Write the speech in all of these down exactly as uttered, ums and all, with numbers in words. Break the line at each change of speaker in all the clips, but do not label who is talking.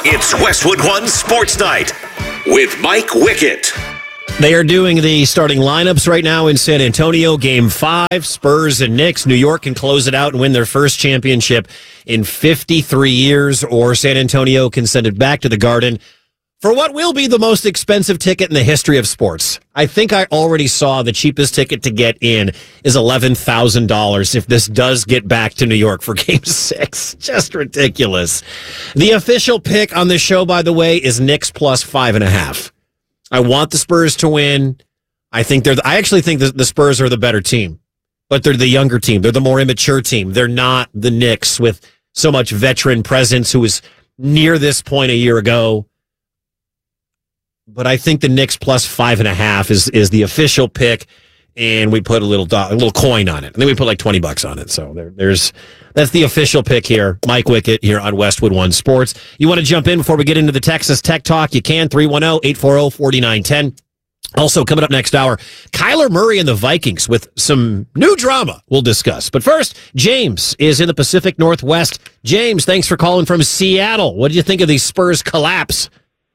It's Westwood One Sports Night with Mike Wickett.
They are doing the starting lineups right now in San Antonio. Game five, Spurs and Knicks. New York can close it out and win their first championship in fifty-three years, or San Antonio can send it back to the Garden for what will be the most expensive ticket in the history of sports. I think I already saw the cheapest ticket to get in is eleven thousand dollars if this does get back to New York for Game six. Just ridiculous. The official pick on this show, by the way, is Knicks plus five and a half. I want the Spurs to win. I think they're. The, I actually think the, the Spurs are the better team, but they're the younger team. They're the more immature team. They're not the Knicks with so much veteran presence who was near this point a year ago. But I think the Knicks plus five and a half is is the official pick, and we put a little do- a little coin on it, and then we put like twenty bucks on it. So there, there's that's the official pick here. Mike Wickett here on Westwood One Sports. You want to jump in before we get into the Texas Tech talk? You can three one zero, eight four zero, four nine one zero. Also coming up next hour, Kyler Murray and the Vikings with some new drama we'll discuss. But first, James is in the Pacific Northwest. James, thanks for calling from Seattle. What did you think of the Spurs collapse?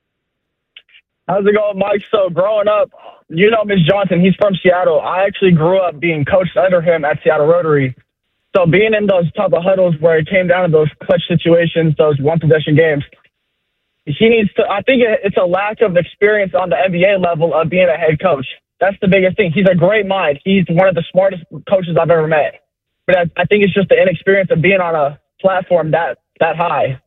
How's it going, Mike? So growing up, you know Miz Johnson, he's from Seattle. I actually grew up being coached under him at Seattle Rotary. So being in those type of huddles where it came down to those clutch situations, those one-possession games, he needs to – I think it's a lack of experience on the N B A level of being a head coach. That's the biggest thing. He's a great mind. He's one of the smartest coaches I've ever met. But I, I think it's just the inexperience of being on a platform that, that high.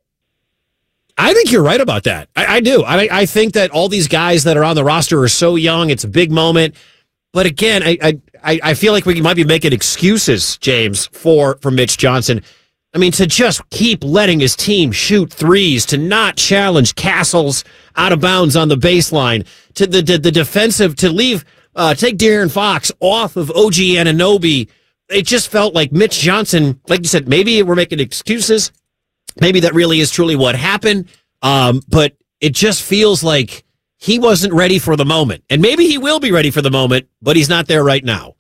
I think you're right about that. I, I do. I, I think that all these guys that are on the roster are so young. It's a big moment. But again, I I, I feel like we might be making excuses, James, for, for Mitch Johnson. I mean, to just keep letting his team shoot threes, to not challenge Castles out of bounds on the baseline, to the the, the defensive, to leave, uh, take De'Aaron Fox off of O G Anunoby. It just felt like Mitch Johnson, like you said, maybe we're making excuses. Maybe that really is truly what happened. Um, but it just feels like he wasn't ready for the moment. And maybe he will be ready for the moment, but he's not there right now.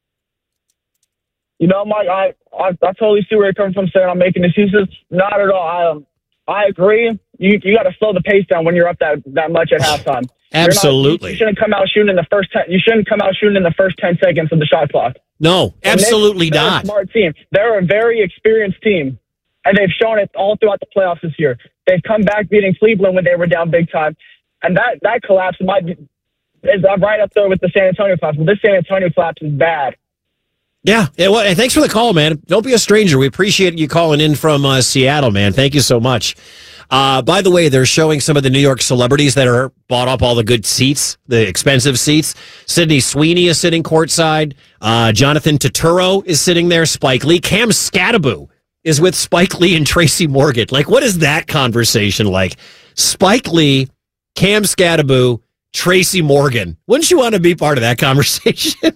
You know, Mike, I, I, I totally see where you're coming from saying I'm making excuses. Not at all. I, um, I agree. You you got to slow the pace down when you're up that, that much at halftime.
Absolutely.
Not, you shouldn't come out shooting in the first ten. You shouldn't come out shooting in the first ten seconds of the shot clock.
No, absolutely
they're,
not.
They're a smart team. They're a very experienced team, and they've shown it all throughout the playoffs this year. They've come back beating Cleveland when they were down big time, and that that collapse might be is right up there with the San Antonio collapse. But this San Antonio collapse is bad.
Yeah, yeah. Well, thanks for the call, man. Don't be a stranger. We appreciate you calling in from uh, Seattle, man. Thank you so much. Uh, by the way, they're showing some of the New York celebrities that are bought up all the good seats, the expensive seats. Sydney Sweeney is sitting courtside. Uh, Jonathan Turturro is sitting there. Spike Lee. Cam Scatterbo is with Spike Lee and Tracy Morgan. Like, what is that conversation like? Spike Lee, Cam Scatterbo, Tracy Morgan. Wouldn't you want to be part of that conversation?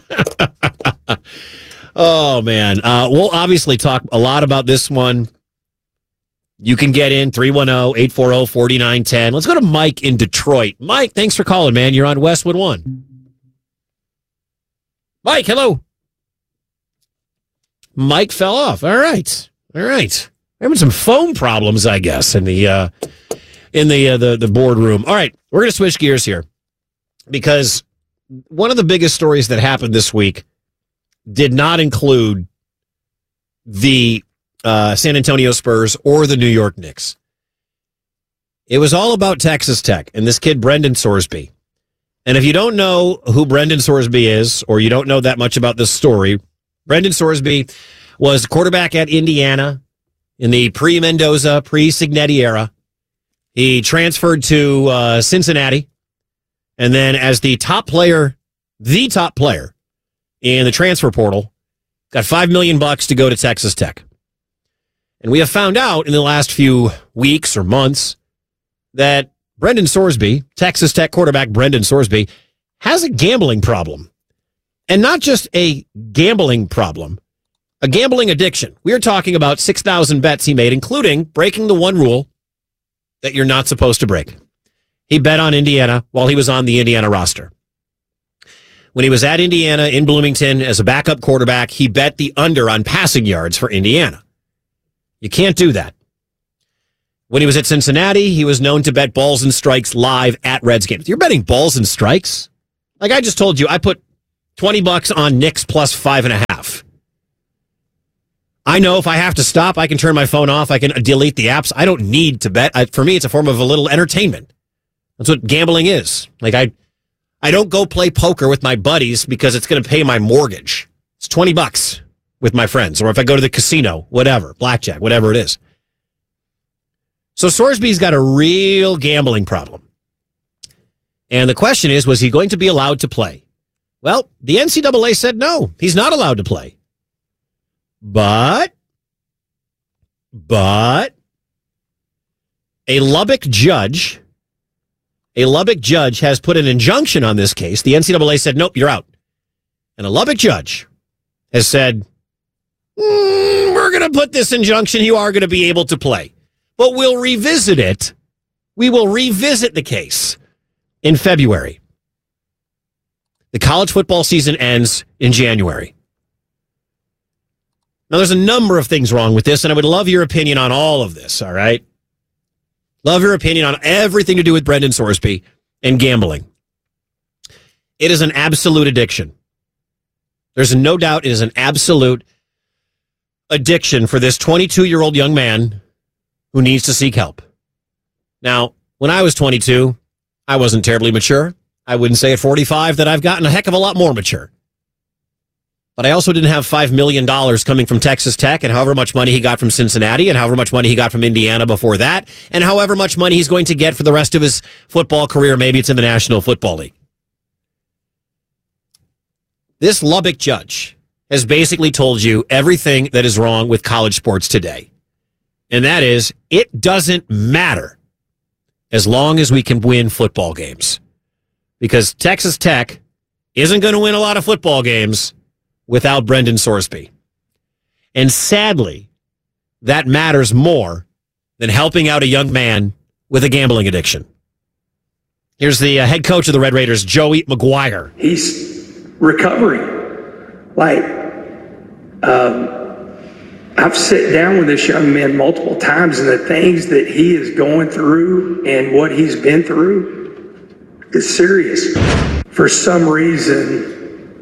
Oh, man. Uh, we'll obviously talk a lot about this one. You can get in three one zero, eight four zero, four nine one zero. Let's go to Mike in Detroit. Mike, thanks for calling, man. You're on Westwood One. Mike, hello. Mike fell off. All right. All right. Having some phone problems, I guess, in the uh, in the uh, the the boardroom. All right, we're going to switch gears here because one of the biggest stories that happened this week did not include the uh, San Antonio Spurs or the New York Knicks. It was all about Texas Tech and this kid, Brendan Sorsby. And if you don't know who Brendan Sorsby is, or you don't know that much about this story, Brendan Sorsby was quarterback at Indiana in the pre-Mendoza, pre-Signetti era. He transferred to uh, Cincinnati, and then as the top player, the top player in the transfer portal, got five million bucks to go to Texas Tech. And we have found out in the last few weeks or months that Brendan Sorsby, Texas Tech quarterback Brendan Sorsby, has a gambling problem. And not just a gambling problem, a gambling addiction. We are talking about six thousand bets he made, including breaking the one rule that you're not supposed to break. He bet on Indiana while he was on the Indiana roster. When he was at Indiana in Bloomington as a backup quarterback, he bet the under on passing yards for Indiana. You can't do that. When he was at Cincinnati, he was known to bet balls and strikes live at Reds games. You're betting balls and strikes? Like I just told you, I put twenty bucks on Knicks plus five and a half. I know if I have to stop, I can turn my phone off. I can delete the apps. I don't need to bet. I, for me, it's a form of a little entertainment. That's what gambling is. Like I, I don't go play poker with my buddies because it's going to pay my mortgage. It's twenty bucks with my friends. Or if I go to the casino, whatever, blackjack, whatever it is. So Sorsby's got a real gambling problem. And the question is, was he going to be allowed to play? Well, the N C double A said no, he's not allowed to play. But, but, a Lubbock judge, a Lubbock judge has put an injunction on this case. The N C double A said, nope, you're out. And a Lubbock judge has said, mm, we're going to put this injunction. You are going to be able to play. But we'll revisit it. We will revisit the case in February. The college football season ends in January. Now, there's a number of things wrong with this, and I would love your opinion on all of this, all right? Love your opinion on everything to do with Brendan Sorsby and gambling. It is an absolute addiction. There's no doubt it is an absolute addiction for this twenty-two-year-old young man who needs to seek help. Now, when I was twenty-two, I wasn't terribly mature. I wouldn't say at forty-five that I've gotten a heck of a lot more mature. But I also didn't have five million dollars coming from Texas Tech and however much money he got from Cincinnati and however much money he got from Indiana before that and however much money he's going to get for the rest of his football career. Maybe it's in the National Football League. This Lubbock judge has basically told you everything that is wrong with college sports today. And that is, it doesn't matter as long as we can win football games. Because Texas Tech isn't going to win a lot of football games without Brendan Sorsby. And sadly, that matters more than helping out a young man with a gambling addiction. Here's the uh, head coach of the Red Raiders, Joey McGuire.
He's recovering. Like, um, I've sat down with this young man multiple times, and the things that he is going through and what he's been through is serious. For some reason,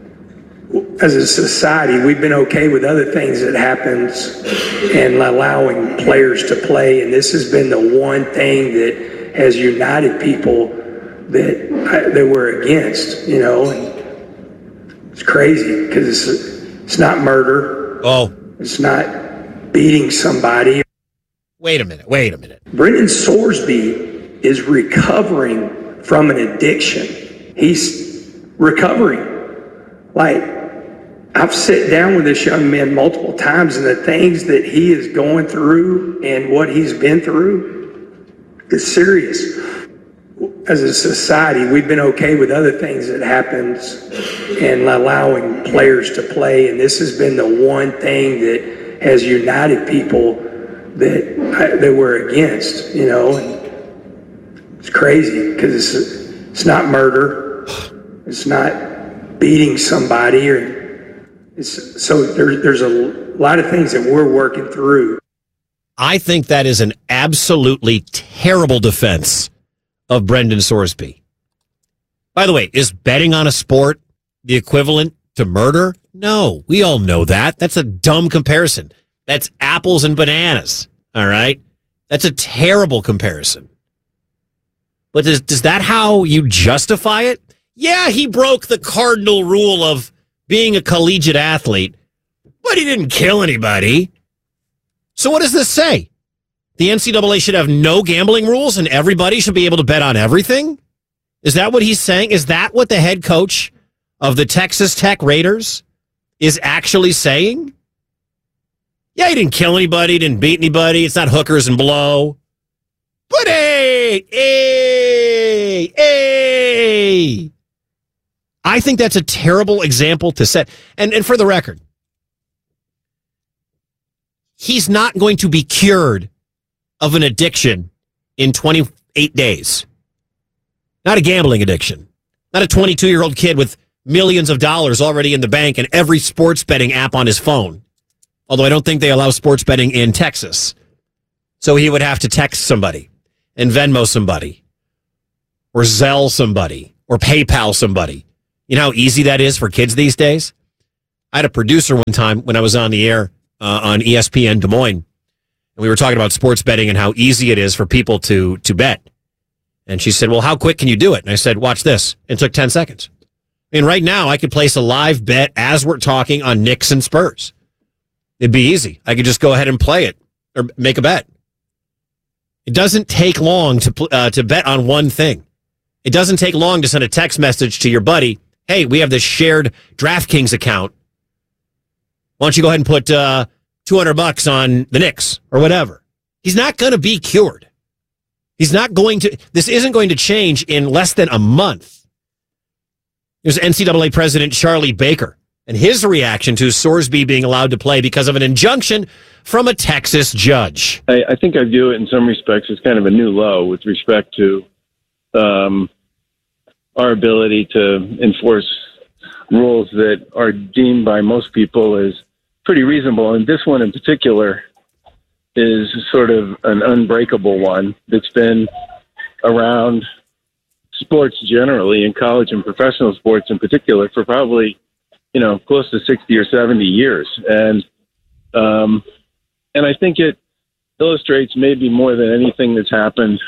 as a society, we've been okay with other things that happens and allowing players to play. And this has been the one thing that has united people that that we're against, you know. And it's crazy because it's, it's not murder.
Oh.
It's not beating somebody.
Wait a minute. Wait a minute.
Brendan Sorsby is recovering from an addiction. He's recovering. Like, I've sat down with this young man multiple times, and the things that he is going through and what he's been through is serious. As a society, we've been okay with other things that happens and allowing players to play, and this has been the one thing that has united people that that we're against, you know. And it's crazy because it's it's not murder, it's not beating somebody, or it's, so there, there's a lot of things that we're working through.
I think that is an absolutely terrible defense of Brendan Sorsby. By the way, is betting on a sport the equivalent to murder? No, we all know that. That's a dumb comparison. That's apples and bananas, all right? That's a terrible comparison. But is, is that how you justify it? Yeah, he broke the cardinal rule of being a collegiate athlete, but he didn't kill anybody. So what does this say? The N C double A should have no gambling rules and everybody should be able to bet on everything? Is that what he's saying? Is that what the head coach of the Texas Tech Raiders is actually saying? Yeah, he didn't kill anybody, didn't beat anybody. It's not hookers and blow. But hey, hey, hey. I think that's a terrible example to set. And, and for the record, he's not going to be cured of an addiction in twenty-eight days. Not a gambling addiction. Not a twenty-two-year-old kid with millions of dollars already in the bank and every sports betting app on his phone. Although I don't think they allow sports betting in Texas. So he would have to text somebody and Venmo somebody or Zelle somebody or PayPal somebody. You know how easy that is for kids these days? I had a producer one time when I was on the air uh, on E S P N Des Moines, and we were talking about sports betting and how easy it is for people to to bet. And she said, well, how quick can you do it? And I said, watch this. It took ten seconds. I mean, right now, I could place a live bet as we're talking on Knicks and Spurs. It'd be easy. I could just go ahead and play it or make a bet. It doesn't take long to uh, to bet on one thing. It doesn't take long to send a text message to your buddy, hey, we have this shared DraftKings account. Why don't you go ahead and put uh, two hundred bucks on the Knicks or whatever? He's not going to be cured. He's not going to, this isn't going to change in less than a month. There's N C double A President Charlie Baker and his reaction to Sorsby being allowed to play because of an injunction from a Texas judge.
I, I think I view it in some respects as kind of a new low with respect to um, our ability to enforce rules that are deemed by most people as pretty reasonable. And this one in particular is sort of an unbreakable one that's been around sports generally, in college and professional sports in particular, for probably, you know, close to sixty or seventy years. And, um, and I think it illustrates maybe more than anything that's happened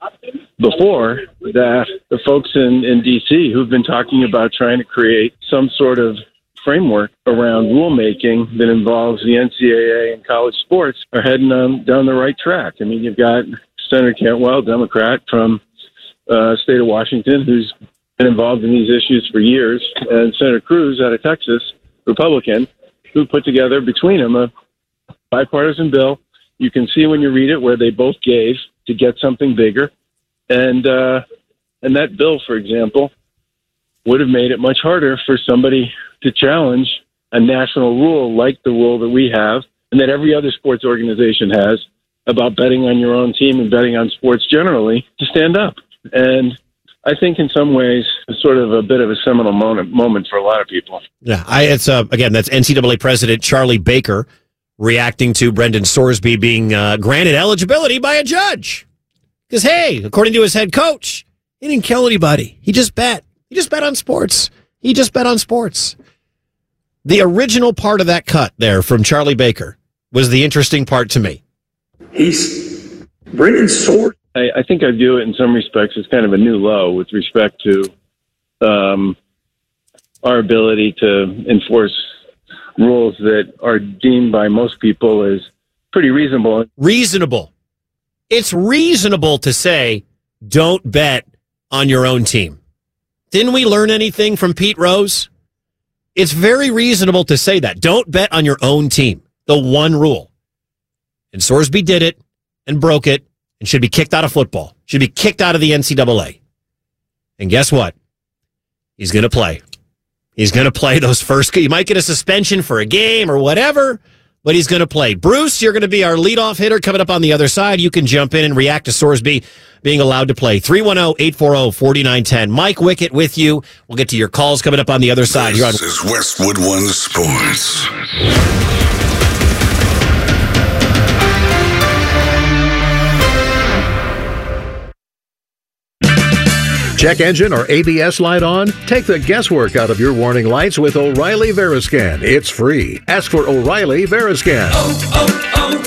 before that the folks in, in D C who've been talking about trying to create some sort of framework around rulemaking that involves the N C double A and college sports are heading um, down the right track. I mean, you've got Senator Cantwell, Democrat from uh, state of Washington, who's been involved in these issues for years, and Senator Cruz out of Texas, Republican, who put together between them a bipartisan bill. You can see when you read it where they both gave to get something bigger. And uh, and that bill, for example, would have made it much harder for somebody to challenge a national rule like the rule that we have and that every other sports organization has about betting on your own team and betting on sports generally to stand up. And I think in some ways it's sort of a bit of a seminal moment, moment for a lot of people.
Yeah, I, it's uh, again, that's N C double A President Charlie Baker reacting to Brendan Sorsby being uh, granted eligibility by a judge. Because, hey, according to his head coach, he didn't kill anybody. He just bet. He just bet on sports. He just bet on sports. The original part of that cut there from Charlie Baker was the interesting part to me.
He's Brendan Sorsby.
I, I think I view it in some respects as kind of a new low with respect to um, our ability to enforce rules that are deemed by most people as pretty reasonable.
Reasonable. It's reasonable to say, don't bet on your own team. Didn't we learn anything from Pete Rose? It's very reasonable to say that. Don't bet on your own team. The one rule. And Sorsby did it and broke it and should be kicked out of football. Should be kicked out of the N C double A. And guess what? He's going to play. He's going to play those first. He might get a suspension for a game or whatever, but he's going to play. Bruce, you're going to be our leadoff hitter coming up on the other side. You can jump in and react to Sorsby being allowed to play. three one zero, eight four zero, four nine one zero. Mike Wickett with you. We'll get to your calls coming up on the other side.
This
Here on-
is Westwood One Sports.
Check engine or A B S light on? Take the guesswork out of your warning lights with O'Reilly Veriscan. It's free. Ask for O'Reilly Veriscan.
Oh,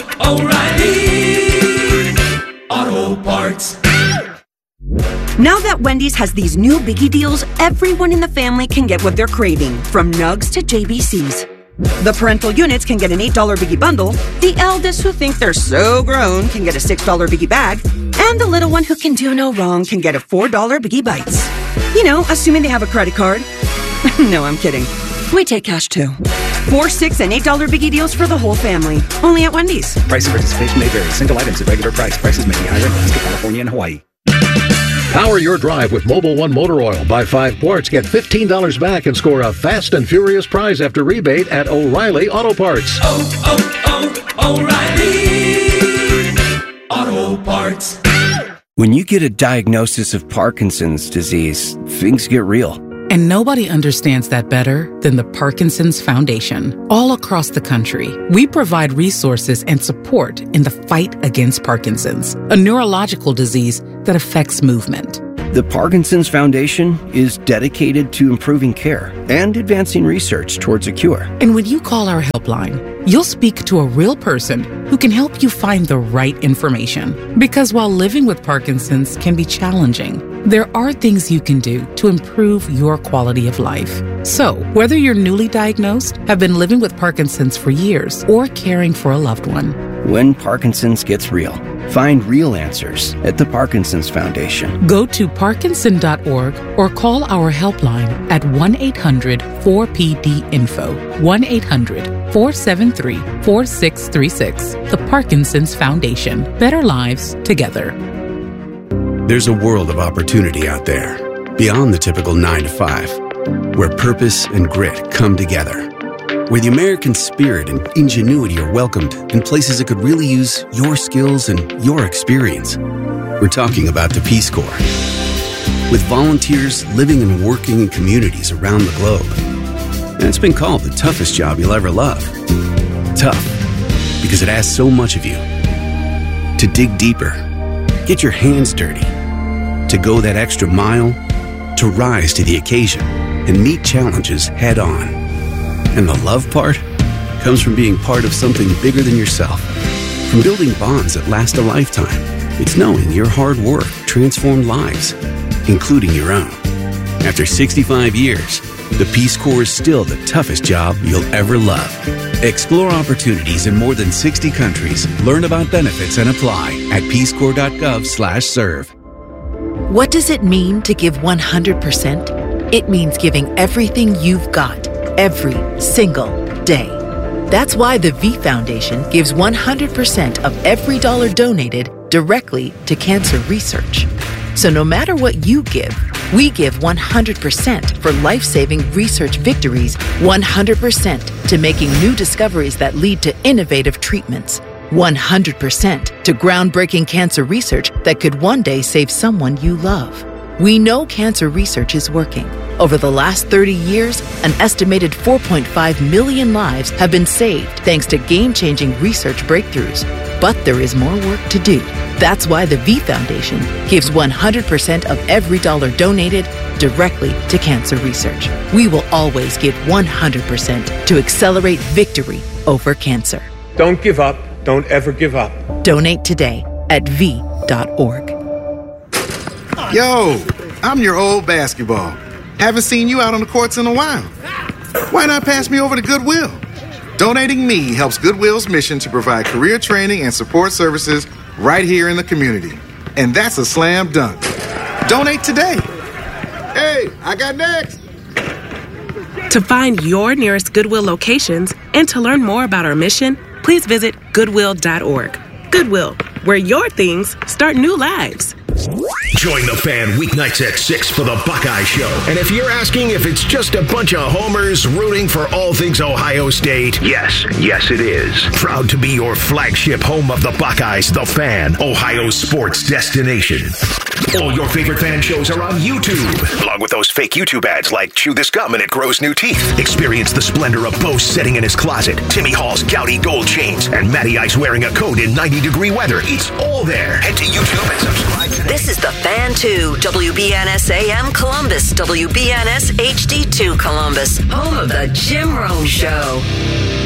oh, oh, O'Reilly Auto Parts.
Now that Wendy's has these new biggie deals, everyone in the family can get what they're craving, from nugs to J B Cs. The parental units can get an eight dollar biggie bundle, the eldest who think they're so grown can get a six dollar biggie bag, and the little one who can do no wrong can get a four dollar biggie bites. You know, assuming they have a credit card. No, I'm kidding. We take cash too. Four, six, and eight dollar biggie deals for the whole family. Only at Wendy's.
Price and participation may vary. Single items at regular price. Prices may be higher in Alaska, California, and Hawaii.
Power your drive with Mobil one Motor Oil. Buy five quarts, get fifteen dollars back, and score a fast and furious prize after rebate at O'Reilly Auto Parts.
Oh, oh, oh, O'Reilly Auto Parts.
When you get a diagnosis of Parkinson's disease, things get real. And nobody understands that better than the Parkinson's Foundation. All across the country, we provide resources and support in the fight against Parkinson's, a neurological disease that affects movement.
The Parkinson's Foundation is dedicated to improving care and advancing research towards a cure.
And when you call our helpline, you'll speak to a real person who can help you find the right information. Because while living with Parkinson's can be challenging, there are things you can do to improve your quality of life. So, whether you're newly diagnosed, have been living with Parkinson's for years, or caring for a loved one,
when Parkinson's gets real, find real answers at the Parkinson's Foundation.
Go to parkinson dot org or call our helpline at one eight hundred four P D info, one eight hundred four seven three four six three six. The Parkinson's Foundation. Better lives together.
There's a world of opportunity out there, beyond the typical nine to five, where purpose and grit come together, where the American spirit and ingenuity are welcomed in places that could really use your skills and your experience. We're talking about the Peace Corps. With volunteers living and working in communities around the globe. And it's been called the toughest job you'll ever love. Tough, because it asks so much of you. To dig deeper, get your hands dirty, to go that extra mile, to rise to the occasion and meet challenges head on. And the love part comes from being part of something bigger than yourself. From building bonds that last a lifetime. It's knowing your hard work transformed lives, including your own. After sixty-five years, the Peace Corps is still the toughest job you'll ever love. Explore opportunities in more than sixty countries. Learn about benefits and apply at peacecorps.gov slash serve.
What does it mean to give one hundred percent? It means giving everything you've got, every single day. That's why the V Foundation gives one hundred percent of every dollar donated directly to cancer research. So no matter what you give, we give one hundred percent for life-saving research victories, one hundred percent to making new discoveries that lead to innovative treatments, one hundred percent to groundbreaking cancer research that could one day save someone you love. We know cancer research is working. Over the last thirty years, an estimated four point five million lives have been saved thanks to game-changing research breakthroughs. But there is more work to do. That's why the V Foundation gives one hundred percent of every dollar donated directly to cancer research. We will always give one hundred percent to accelerate victory over cancer.
Don't give up. Don't ever give up.
Donate today at v dot org.
Yo, I'm your old basketball. Haven't seen you out on the courts in a while. Why not pass me over to Goodwill? Donating me helps Goodwill's mission to provide career training and support services right here in the community. And that's a slam dunk. Donate today. Hey, I got next.
To find your nearest Goodwill locations and to learn more about our mission, please visit goodwill dot org. Goodwill, where your things start new lives.
Join the fan weeknights at six for the Buckeye Show.
And if you're asking if it's just a bunch of homers rooting for all things Ohio State,
yes, yes it is.
Proud to be your flagship home of the Buckeyes, The Fan,
Ohio's sports destination. All your favorite fan shows are on YouTube.
Along with those fake YouTube ads like Chew This Gum and It Grows New Teeth.
Experience the splendor of Bo sitting in his closet, Timmy Hall's gouty gold chains, and Matty Ice wearing a coat in ninety degree weather. It's all there. Head to YouTube and subscribe today.
This is The Fan two, W B N S A M Columbus, W B N S H D two Columbus, home of the Jim Rome Show.